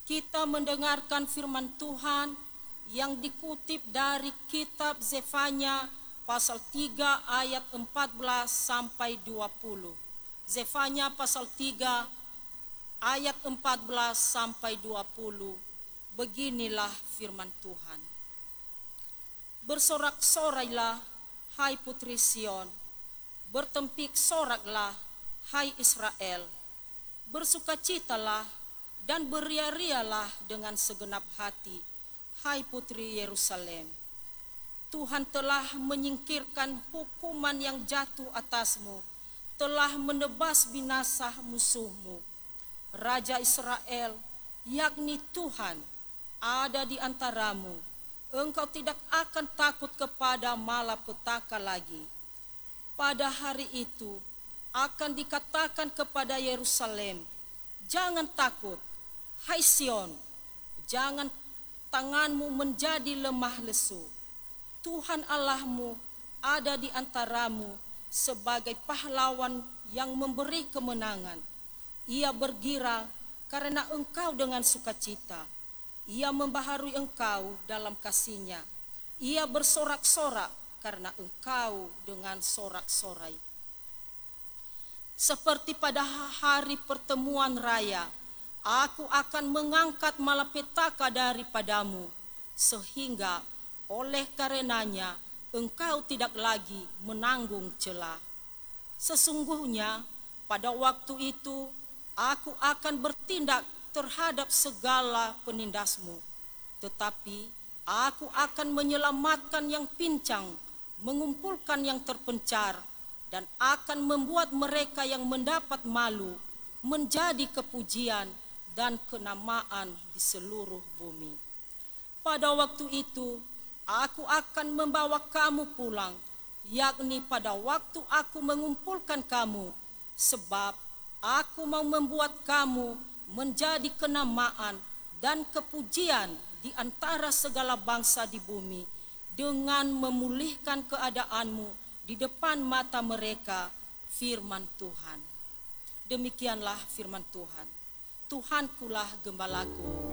Kita mendengarkan firman Tuhan yang dikutip dari kitab Zefanya pasal 3 ayat 14 sampai 20. Zefanya pasal 3 ayat 14 sampai 20. Beginilah firman Tuhan. Bersorak-sorailah, hai putri Sion, bertempik soraklah, hai Israel, bersukacitalah dan beria-rialah dengan segenap hati, hai putri Yerusalem. Tuhan telah menyingkirkan hukuman yang jatuh atasmu, telah menebas binasa musuhmu. Raja Israel, yakni Tuhan, ada di antaramu. Engkau tidak akan takut kepada malapetaka lagi. Pada hari itu akan dikatakan kepada Yerusalem, jangan takut, hai Sion, jangan tanganmu menjadi lemah lesu. Tuhan Allahmu ada di antaramu sebagai pahlawan yang memberi kemenangan. Ia bergirang karena engkau dengan sukacita. Ia membaharui engkau dalam kasih-Nya. Ia bersorak-sorak karena engkau dengan sorak-sorai. Seperti pada hari pertemuan raya, aku akan mengangkat malapetaka daripadamu, sehingga oleh karenanya engkau tidak lagi menanggung cela. Sesungguhnya pada waktu itu aku akan bertindak terhadap segala penindasmu, tetapi aku akan menyelamatkan yang pincang, mengumpulkan yang terpencar, dan akan membuat mereka yang mendapat malu menjadi kepujian dan kenamaan di seluruh bumi. Pada waktu itu aku akan membawa kamu pulang, yakni pada waktu aku mengumpulkan kamu, sebab aku mau membuat kamu menjadi kenamaan dan kepujian di antara segala bangsa di bumi, dengan memulihkan keadaanmu di depan mata mereka, firman Tuhan. Demikianlah firman Tuhan. Tuhankulah gembalaku,